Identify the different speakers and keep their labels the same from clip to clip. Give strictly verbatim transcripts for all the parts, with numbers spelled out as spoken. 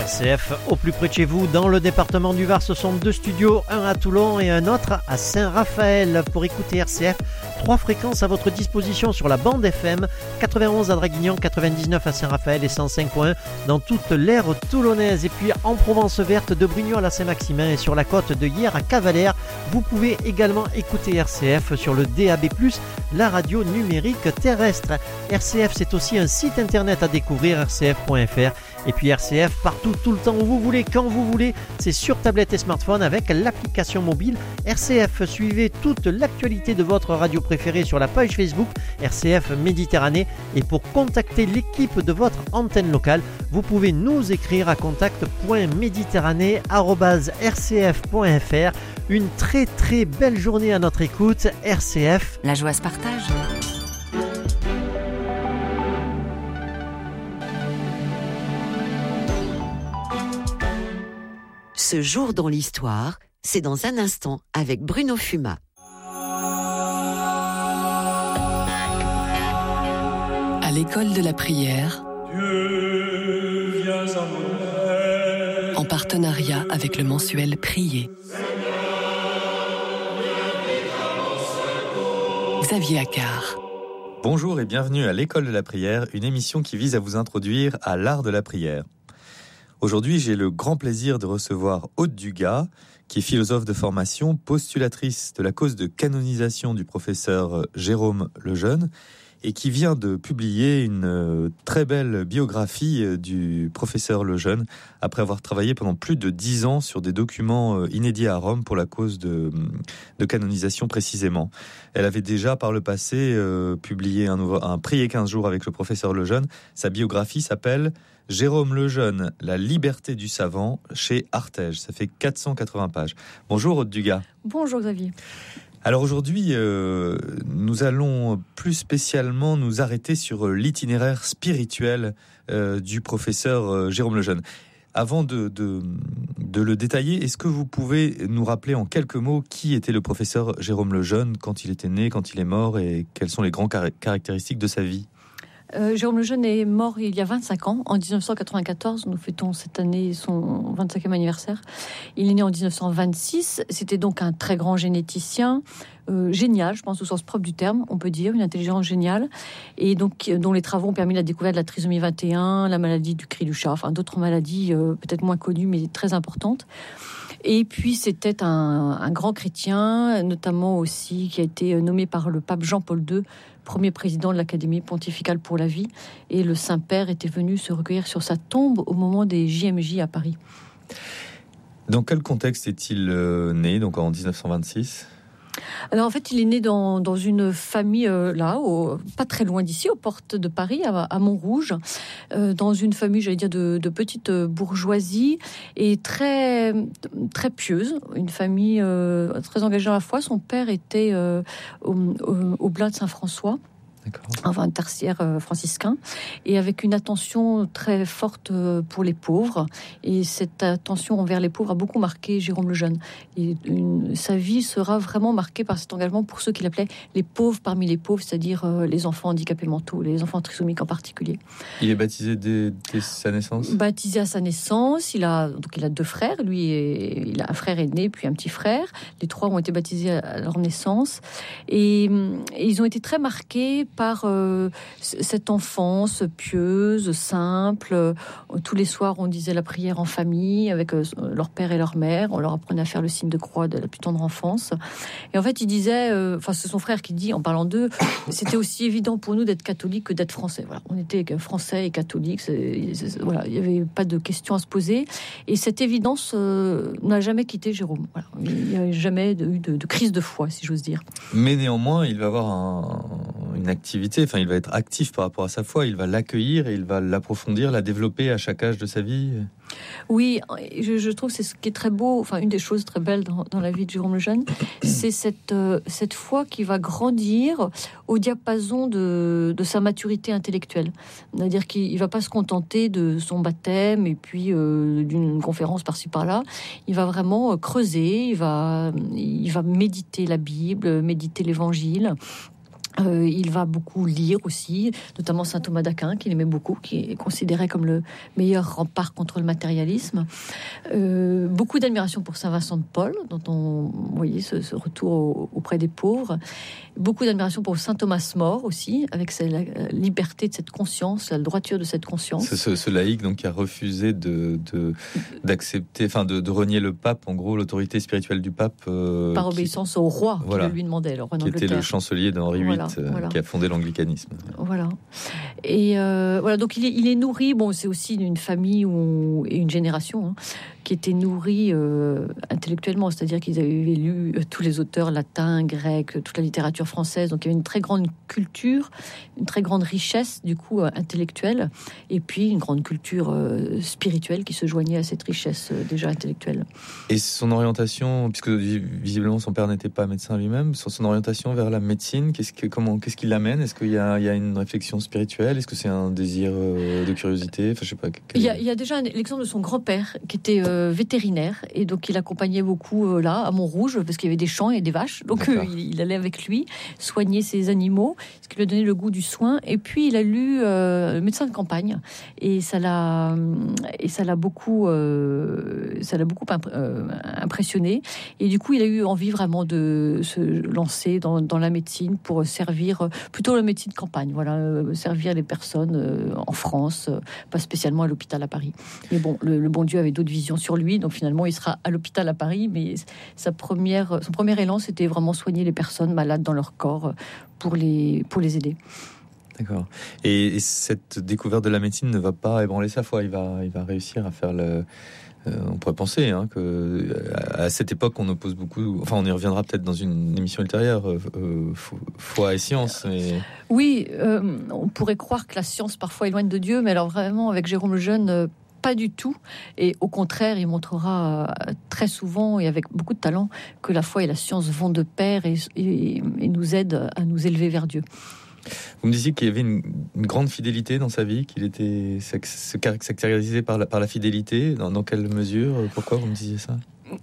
Speaker 1: R C F au plus près de chez vous, dans le département du Var, ce sont deux studios, un à Toulon et un autre à Saint-Raphaël. Pour écouter R C F, trois fréquences à votre disposition sur la bande F M, quatre-vingt-onze à Draguignan, quatre-vingt-dix-neuf à Saint-Raphaël et cent cinq point un dans toute l'aire toulonnaise. Et puis en Provence verte, de Brugnon à Saint-Maximin et sur la côte de Hyères à Cavalère, vous pouvez également écouter R C F sur le D A B plus, la radio numérique terrestre. R C F, c'est aussi un site internet à découvrir, r c f point f r. Et puis R C F partout, tout le temps où vous voulez, quand vous voulez, c'est sur tablette et smartphone avec l'application mobile R C F. Suivez toute l'actualité de votre radio préférée sur la page Facebook R C F Méditerranée. Et pour contacter l'équipe de votre antenne locale, vous pouvez nous écrire à contact point méditerranée arobase r c f point f r. Une très très belle journée à notre écoute. R C F,
Speaker 2: la joie se partage. Ce jour dans l'histoire, c'est dans un instant avec Bruno Fuma.
Speaker 3: À l'école de la prière,
Speaker 4: Dieu, viens à mon aide.
Speaker 3: En partenariat avec le mensuel Prier. Xavier Accard.
Speaker 5: Bonjour et bienvenue à l'école de la prière, une émission qui vise à vous introduire à l'art de la prière. Aujourd'hui, j'ai le grand plaisir de recevoir Aude Dugas, qui est philosophe de formation, postulatrice de la cause de canonisation du professeur Jérôme Lejeune, et qui vient de publier une très belle biographie du professeur Lejeune, après avoir travaillé pendant plus de dix ans sur des documents inédits à Rome pour la cause de, de canonisation précisément. Elle avait déjà par le passé euh, publié un, nouveau, un Prier quinze jours avec le professeur Lejeune. Sa biographie s'appelle Jérôme Lejeune, la liberté du savant, chez Artege. Ça fait quatre cent quatre-vingts pages. Bonjour Aude Dugas.
Speaker 6: Bonjour Xavier.
Speaker 5: Alors aujourd'hui, euh, nous allons plus spécialement nous arrêter sur l'itinéraire spirituel euh, du professeur euh, Jérôme Lejeune. Avant de, de, de le détailler, est-ce que vous pouvez nous rappeler en quelques mots qui était le professeur Jérôme Lejeune, quand il était né, quand il est mort, et quelles sont les grandes car- caractéristiques de sa vie ?
Speaker 6: Euh, Jérôme Lejeune est mort il y a vingt-cinq ans, en dix-neuf cent quatre-vingt-quatorze. Nous fêtons cette année son vingt-cinquième anniversaire. Il est né en dix-neuf cent vingt-six. C'était donc un très grand généticien, euh, génial, je pense au sens propre du terme, on peut dire, une intelligence géniale, et donc dont les travaux ont permis la découverte de la trisomie vingt et un, la maladie du cri du chat, enfin d'autres maladies euh, peut-être moins connues mais très importantes. Et puis c'était un, un grand chrétien, notamment aussi qui a été nommé par le pape Jean-Paul deux, premier président de l'Académie pontificale pour la vie. Et le Saint-Père était venu se recueillir sur sa tombe au moment des J M J à Paris.
Speaker 5: Dans quel contexte est-il euh, né, donc en dix-neuf cent vingt-six ?
Speaker 6: Alors en fait, il est né dans, dans une famille euh, là, au, pas très loin d'ici, aux portes de Paris, à, à Montrouge, euh, dans une famille, j'allais dire, de, de petite bourgeoisie et très, très pieuse, une famille euh, très engagée dans la foi. Son père était euh, au, au, au Blas de Saint-François.
Speaker 5: D'accord.
Speaker 6: Enfin, un tertiaire euh, franciscain, et avec une attention très forte euh, pour les pauvres. Et cette attention envers les pauvres a beaucoup marqué Jérôme Lejeune. Et une, sa vie sera vraiment marquée par cet engagement pour ceux qu'il appelait les pauvres parmi les pauvres, c'est-à-dire euh, les enfants handicapés mentaux, les enfants trisomiques en particulier.
Speaker 5: Il est baptisé dès, dès sa naissance ?
Speaker 6: Baptisé à sa naissance, il a, donc il a deux frères. Lui, est, il a un frère aîné, puis un petit frère. Les trois ont été baptisés à leur naissance. Et, et ils ont été très marqués par euh, cette enfance pieuse, simple. Euh, tous les soirs, on disait la prière en famille avec euh, leur père et leur mère. On leur apprenait à faire le signe de croix de la plus tendre enfance. Et en fait, il disait, euh, enfin, c'est son frère qui dit, en parlant d'eux, c'était aussi évident pour nous d'être catholiques que d'être français. Voilà, on était français et catholiques. C'est, c'est, voilà, il n'y avait pas de questions à se poser. Et cette évidence euh, n'a jamais quitté Jérôme. Voilà, il n'y a jamais eu de, de crise de foi, si j'ose dire.
Speaker 5: Mais néanmoins, il va avoir un, une activité, enfin, il va être actif par rapport à sa foi, il va l'accueillir et il va l'approfondir, la développer à chaque âge de sa vie.
Speaker 6: Oui, je, je trouve que c'est ce qui est très beau, enfin, une des choses très belles dans, dans la vie de Jérôme Lejeune, c'est cette, euh, cette foi qui va grandir au diapason de, de sa maturité intellectuelle. C'est-à-dire qu'il ne va pas se contenter de son baptême et puis euh, d'une conférence par-ci par-là. Il va vraiment creuser, il va, il va méditer la Bible, méditer l'Évangile. Euh, il va beaucoup lire aussi, notamment saint Thomas d'Aquin, qu'il aimait beaucoup, qui est considéré comme le meilleur rempart contre le matérialisme. Euh, beaucoup d'admiration pour saint Vincent de Paul, dont on voyait ce, ce retour au, auprès des pauvres. Beaucoup d'admiration pour saint Thomas More aussi, avec sa, la liberté de cette conscience, la droiture de cette conscience.
Speaker 5: C'est ce, ce laïc donc, qui a refusé de, de, d'accepter, enfin de, de renier le pape, en gros, l'autorité spirituelle du pape. Euh,
Speaker 6: Par
Speaker 5: qui,
Speaker 6: obéissance au roi,
Speaker 5: voilà,
Speaker 6: qui le lui demandait, le roi
Speaker 5: qui
Speaker 6: d'Angleterre.
Speaker 5: était le chancelier d'Henri huit,
Speaker 6: Voilà,
Speaker 5: euh,
Speaker 6: voilà.
Speaker 5: qui a fondé l'anglicanisme.
Speaker 6: Voilà. Et euh, voilà, donc il est, il est nourri. Bon, c'est aussi une famille où, et une génération hein, qui était nourrie euh, intellectuellement, c'est-à-dire qu'ils avaient lu euh, tous les auteurs latins, grecs, toute la littérature française. Donc il y avait une très grande culture, une très grande richesse du coup euh, intellectuelle, et puis une grande culture euh, spirituelle qui se joignait à cette richesse euh, déjà intellectuelle.
Speaker 5: Et son orientation, puisque visiblement son père n'était pas médecin lui-même, son, son orientation vers la médecine, qu'est-ce que, comment, qu'est-ce qui l'amène ? Est-ce qu'il y a, il y a une réflexion spirituelle ? Est-ce que c'est un désir euh, de curiosité ? Enfin, je sais pas. Quel...
Speaker 6: Il y a, il y a déjà un, l'exemple de son grand-père qui était euh, vétérinaire, et donc il accompagnait beaucoup euh, là à Montrouge parce qu'il y avait des champs et des vaches, donc euh, il, il allait avec lui soigner ses animaux, ce qui lui a donné le goût du soin. Et puis il a lu euh, le médecin de campagne, et ça l'a et ça l'a beaucoup euh, ça l'a beaucoup imp- euh, impressionné, et du coup il a eu envie vraiment de se lancer dans, dans la médecine pour servir plutôt la médecine de campagne, voilà, euh, servir les personnes euh, en France, euh, pas spécialement à l'hôpital à Paris. Mais bon, le, le bon Dieu avait d'autres visions sur lui, donc finalement il sera à l'hôpital à Paris, mais sa première, son premier élan c'était vraiment soigner les personnes malades dans leur corps pour les, pour les aider.
Speaker 5: D'accord. Et, et cette découverte de la médecine ne va pas ébranler sa foi, il va, il va réussir à faire le... Euh, on pourrait penser hein, que à cette époque on oppose beaucoup, enfin on y reviendra peut-être dans une émission ultérieure, euh, euh, foi et science. Mais...
Speaker 6: Oui, euh, on pourrait croire que la science parfois éloigne de Dieu, mais alors vraiment avec Jérôme Lejeune, euh, pas du tout. Et au contraire, il montrera euh, très souvent et avec beaucoup de talent que la foi et la science vont de pair et, et, et nous aident à nous élever vers Dieu.
Speaker 5: Vous me disiez qu'il y avait une, une grande fidélité dans sa vie, qu'il était se caractérisé par la, par la fidélité. Dans, dans quelle mesure ? Pourquoi vous me disiez ça ?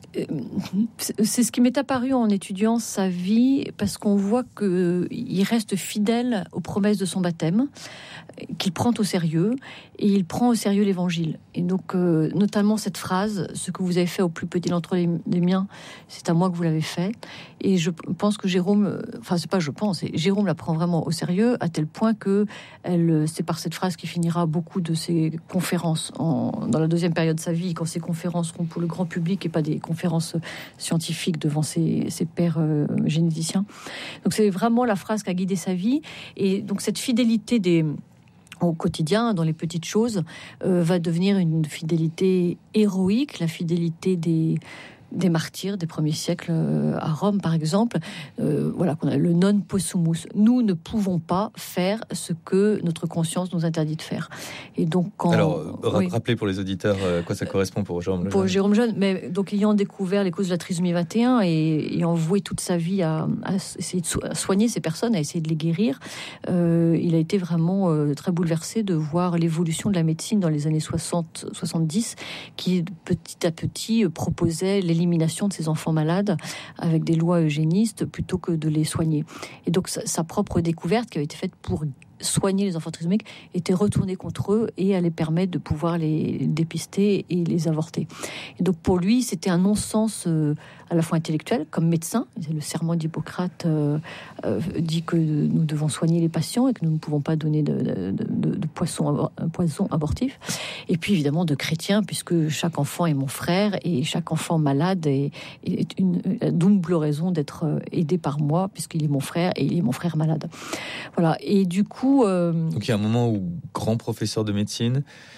Speaker 6: C'est ce qui m'est apparu en étudiant sa vie, parce qu'on voit qu'il reste fidèle aux promesses de son baptême, qu'il prend au sérieux, et il prend au sérieux l'évangile. Et donc, euh, notamment cette phrase, ce que vous avez fait au plus petit d'entre les, les miens, c'est à moi que vous l'avez fait. Et je pense que Jérôme, enfin, c'est pas je pense, Jérôme la prend vraiment au sérieux, à tel point que elle, c'est par cette phrase qui finira beaucoup de ses conférences en, dans la deuxième période de sa vie, quand ces conférences seront pour le grand public et pas des conférences scientifiques devant ses, ses pairs euh, généticiens. Donc, c'est vraiment la phrase qui a guidé sa vie. Et donc, cette fidélité des au quotidien, dans les petites choses, euh, va devenir une fidélité héroïque, la fidélité des, des martyrs des premiers siècles euh, à Rome, par exemple. Euh, voilà, qu'on a le non possumus. Nous ne pouvons pas faire ce que notre conscience nous interdit de faire. Et donc, quand,
Speaker 5: alors,
Speaker 6: oui.
Speaker 5: rappelez pour les auditeurs à quoi ça correspond pour Jérôme Lejeune.
Speaker 6: Pour Jérôme Lejeune, mais donc ayant découvert les causes de la trisomie vingt et un et ayant voué toute sa vie à, à essayer de so- à soigner ces personnes, à essayer de les guérir, euh, il a été vraiment euh, très bouleversé de voir l'évolution de la médecine dans les années soixante soixante-dix, qui petit à petit proposait l'élimination de ces enfants malades avec des lois eugénistes plutôt que de les soigner. Et donc sa, sa propre découverte, qui avait été faite pour soigner les enfants trisomiques, était retournée contre eux et allait permettre de pouvoir les dépister et les avorter. Et donc pour lui, c'était un non-sens euh, à la fois intellectuel, comme médecin. Le serment d'Hippocrate euh, euh, dit que nous devons soigner les patients et que nous ne pouvons pas donner de, de, de, de poison, un poison abortif. Et puis évidemment de chrétien, puisque chaque enfant est mon frère et chaque enfant malade est, est une, une double raison d'être aidé par moi, puisqu'il est mon frère et il est mon frère malade. Voilà. Et du coup, Euh...
Speaker 5: Donc il y a un moment où, grand professeur de médecine,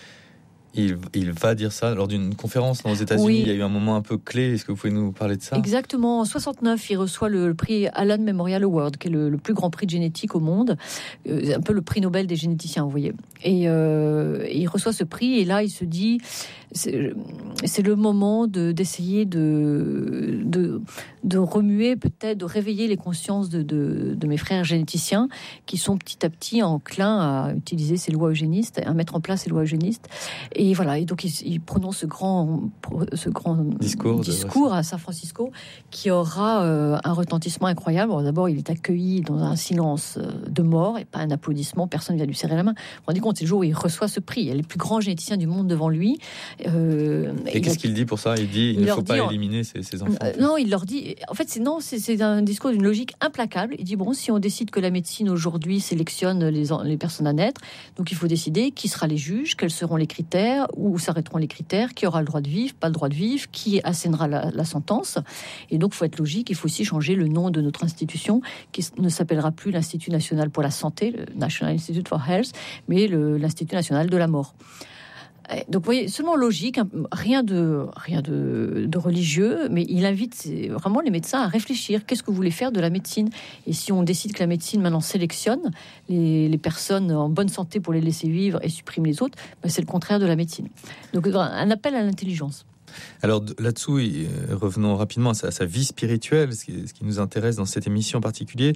Speaker 5: il, il va dire ça lors d'une conférence aux États-Unis. Oui. Il y a eu un moment un peu clé. Est-ce que vous pouvez nous parler de ça ?
Speaker 6: Exactement. En soixante-neuf, il reçoit le, le prix Allen Memorial Award, qui est le, le plus grand prix de génétique au monde. Euh, un peu le prix Nobel des généticiens, vous voyez. Et euh, il reçoit ce prix, et là, il se dit, c'est, c'est le moment de, d'essayer de, de, de remuer, peut-être, de réveiller les consciences de, de, de mes frères généticiens, qui sont petit à petit enclins à utiliser ces lois eugénistes, à mettre en place ces lois eugénistes. Et Et voilà, et donc il, il prononce ce grand, ce grand
Speaker 5: discours,
Speaker 6: discours à San Francisco qui aura euh, un retentissement incroyable. Bon, d'abord, il est accueilli dans un silence de mort et pas un applaudissement. Personne ne vient lui serrer la main. Vous vous rendez compte, c'est le jour où il reçoit ce prix. Il y a les plus grands généticiens du monde devant lui. Euh,
Speaker 5: et qu'est-ce a... qu'il dit pour ça? Il dit il, il ne faut pas dit, éliminer ces, ces enfants.
Speaker 6: Euh, non, il leur dit. En fait, c'est non, c'est, c'est un discours d'une logique implacable. Il dit bon, si on décide que la médecine aujourd'hui sélectionne les, les personnes à naître, donc il faut décider qui sera les juges, quels seront les critères, où s'arrêteront les critères, qui aura le droit de vivre, pas le droit de vivre, qui assénera la, la sentence. Et donc, il faut être logique. Il faut aussi changer le nom de notre institution, qui ne s'appellera plus l'Institut national pour la santé, le National Institute for Health, mais le, l'Institut national de la mort. Donc, vous voyez, seulement logique, rien de, rien de, de religieux, mais il invite vraiment les médecins à réfléchir. Qu'est-ce que vous voulez faire de la médecine? Et si on décide que la médecine maintenant sélectionne les, les personnes en bonne santé pour les laisser vivre et supprime les autres, ben c'est le contraire de la médecine. Donc, un appel à l'intelligence.
Speaker 5: Alors là-dessous, revenons rapidement à sa, à sa vie spirituelle, ce qui, ce qui nous intéresse dans cette émission en particulier.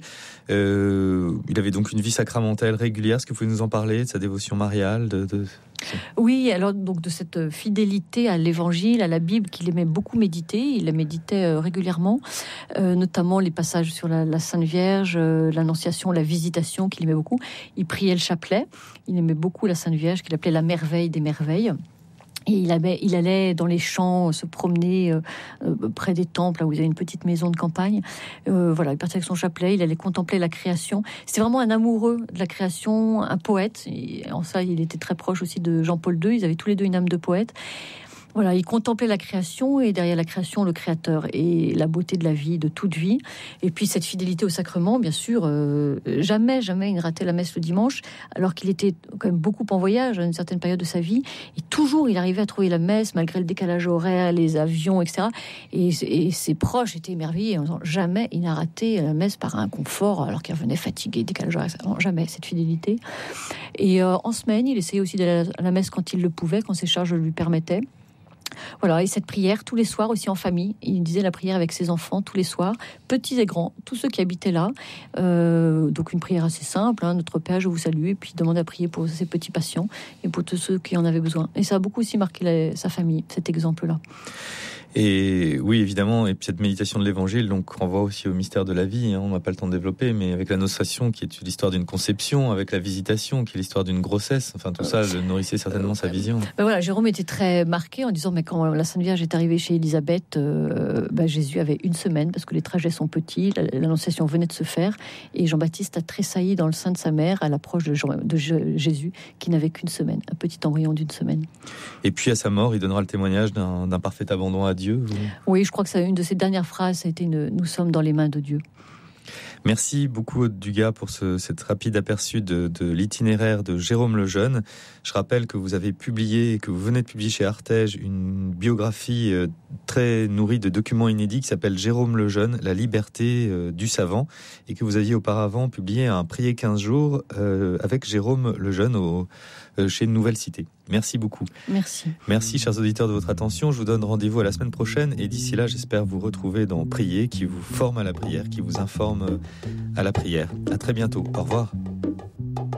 Speaker 5: Euh, il avait donc une vie sacramentelle régulière. Est-ce que vous pouvez nous en parler, de sa dévotion mariale de, de...
Speaker 6: Oui, alors donc de cette fidélité à l'Évangile, à la Bible, qu'il aimait beaucoup méditer. Il la méditait régulièrement, euh, notamment les passages sur la, la Sainte Vierge, euh, l'Annonciation, la Visitation, qu'il aimait beaucoup. Il priait le chapelet. Il aimait beaucoup la Sainte Vierge, qu'il appelait la merveille des merveilles. Et il, avait, il allait dans les champs se promener euh, euh, près des temples, là où il y a une petite maison de campagne. Euh, voilà, il partait avec son chapelet, il allait contempler la création. C'était vraiment un amoureux de la création, un poète. Et en ça, il était très proche aussi de Jean-Paul deux. Ils avaient tous les deux une âme de poète. Voilà, il contemplait la création et derrière la création, le Créateur et la beauté de la vie, de toute vie. Et puis cette fidélité au sacrement, bien sûr, euh, jamais, jamais il ne ratait la messe le dimanche, alors qu'il était quand même beaucoup en voyage à une certaine période de sa vie. Et toujours, il arrivait à trouver la messe malgré le décalage horaire, les avions, et cetera. Et, et ses proches étaient émerveillés en disant jamais il n'a raté la messe par un confort, alors qu'il revenait fatigué, décalage horaire. Non, jamais cette fidélité. Et euh, en semaine, il essayait aussi d'aller à la messe quand il le pouvait, quand ses charges le lui permettaient. Voilà, et cette prière tous les soirs aussi en famille. Il disait la prière avec ses enfants tous les soirs, petits et grands, tous ceux qui habitaient là. Euh, donc une prière assez simple, hein, Notre Père, je vous salue, et puis demande à prier pour ses petits patients et pour tous ceux qui en avaient besoin. Et ça a beaucoup aussi marqué la, sa famille, cet exemple-là.
Speaker 5: Et oui, évidemment, et puis cette méditation de l'Évangile donc renvoie aussi au mystère de la vie. Hein, on n'a pas le temps de développer, mais avec l'annonciation qui est l'histoire d'une conception, avec la visitation qui est l'histoire d'une grossesse, enfin tout ça le nourrissait certainement sa vision.
Speaker 6: Ben voilà, Jérôme était très marqué en disant mais quand la Sainte Vierge est arrivée chez Élisabeth, euh, ben Jésus avait une semaine parce que les trajets sont petits, l'annonciation venait de se faire et Jean-Baptiste a tressailli dans le sein de sa mère à l'approche de, Jean, de Jésus qui n'avait qu'une semaine, un petit embryon d'une semaine.
Speaker 5: Et puis à sa mort, il donnera le témoignage d'un, d'un parfait abandon à Dieu.
Speaker 6: Oui, je crois que ça, une de ses dernières phrases, ça a été une, nous sommes dans les mains de Dieu.
Speaker 5: Merci beaucoup Aude Dugas pour ce, cet rapide aperçu de, de l'itinéraire de Jérôme Lejeune. Je rappelle que vous avez publié, que vous venez de publier chez Artege une biographie très nourrie de documents inédits qui s'appelle Jérôme Lejeune, la liberté du savant, et que vous aviez auparavant publié un Prier quinze jours euh, avec Jérôme Lejeune au, euh, chez Nouvelle Cité. Merci beaucoup.
Speaker 6: Merci.
Speaker 5: Merci, chers auditeurs, de votre attention. Je vous donne rendez-vous à la semaine prochaine. Et d'ici là, j'espère vous retrouver dans Prier, qui vous forme à la prière, qui vous informe à la prière. À très bientôt. Au revoir.